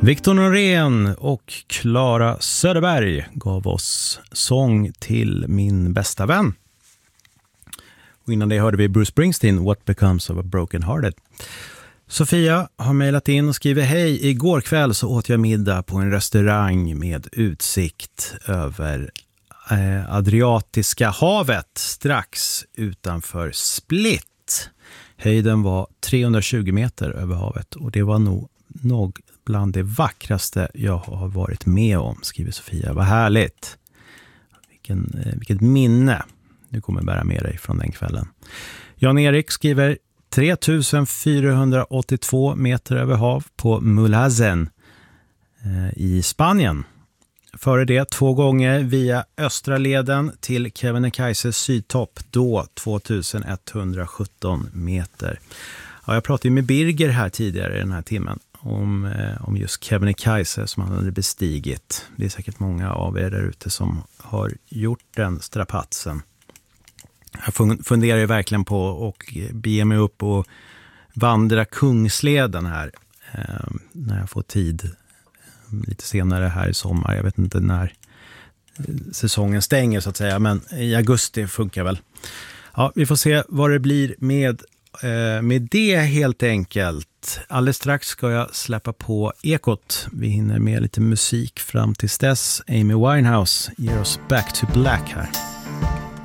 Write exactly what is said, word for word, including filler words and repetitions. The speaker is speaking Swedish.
Victor Norén och Clara Söderberg gav oss sång till min bästa vän. Och innan det hörde vi Bruce Springsteen, What Becomes of a Broken Hearted. Sofia har mejlat in och skriver: hej, igår kväll så åt jag middag på en restaurang med utsikt över eh, Adriatiska havet strax utanför Split. Höjden var trehundratjugo meter över havet och det var nog, nog bland det vackraste jag har varit med om, skriver Sofia. Vad härligt. Vilken, eh, vilket minne du kommer bära med dig från den kvällen. Jan-Erik skriver: tre tusen fyrahundraåttiotvå meter över hav på Mulhazen eh, i Spanien. Före det två gånger via östra leden till Kebnekaises sydtopp, då tvåtusenetthundrasjutton meter. Ja, jag pratade ju med Birger här tidigare i den här timmen om, eh, om just Kebnekaise som han hade bestigit. Det är säkert många av er där ute som har gjort den strapatsen. Jag funderar ju verkligen på att bege mig upp och vandra Kungsleden här eh, när jag får tid lite senare här i sommar. Jag vet inte när säsongen stänger så att säga, men i augusti funkar väl. Ja, vi får se vad det blir med, eh, med det helt enkelt. Alldeles strax ska jag släppa på Ekot. Vi hinner med lite musik fram tills dess. Amy Winehouse ger oss Back to Black här.